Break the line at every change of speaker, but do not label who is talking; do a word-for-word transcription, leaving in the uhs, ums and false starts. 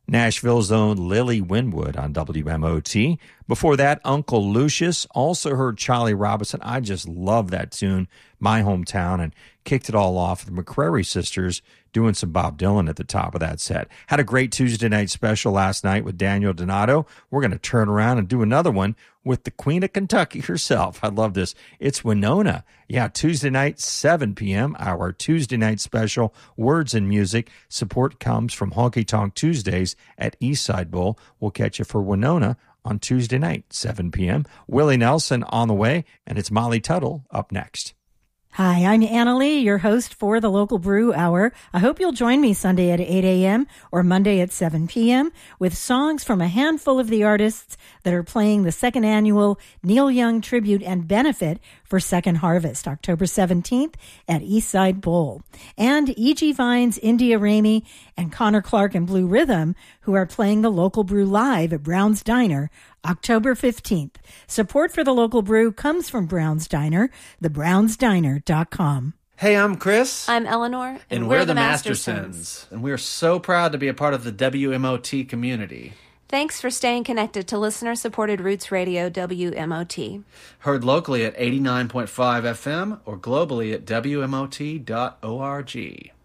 Nashville's own Lily Winwood on W M O T. Before that, Uncle Lucius. Also heard Charlie Robinson. I just love that tune, My Hometown, and kicked it all off with the McCrary Sisters doing some Bob Dylan at the top of that set. Had a great Tuesday night special last night with Daniel Donato. We're going to turn around and do another one with the Queen of Kentucky herself. I love this. It's Winona. Yeah, Tuesday night, seven p.m., our Tuesday night special, Words and Music. Support comes from Honky Tonk Tuesdays at Eastside Bowl. We'll catch you for Winona on Tuesday night, seven p.m. Willie Nelson on the way, and it's Molly Tuttle up next.
Hi, I'm Anna Lee, your host for the Local Brew Hour. I hope you'll join me Sunday at eight a.m. or Monday at seven p.m. with songs from a handful of the artists that are playing the second annual Neil Young Tribute and Benefit for Second Harvest, October seventeenth at Eastside Bowl. And E G. Vines, India Ramey, and Connor Clark and Blue Rhythm, who are playing the Local Brew live at Brown's Diner October fifteenth. Support for the Local Brew comes from Brown's Diner, the browns diner dot com.
Hey, I'm Chris.
I'm Eleanor. And,
and
we're,
we're
the,
the
Mastersons.
Mastersons. And we're so proud to be a part of the W M O T community.
Thanks for staying connected to listener-supported Roots Radio W M O T.
Heard locally at eighty-nine point five F M or globally at W M O T dot org.